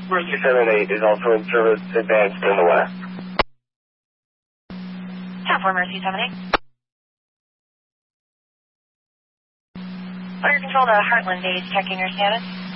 Mercy 78 is also in service advanced in the west. 10-4 Mercy 78. Fire control to Heartland base, checking your status.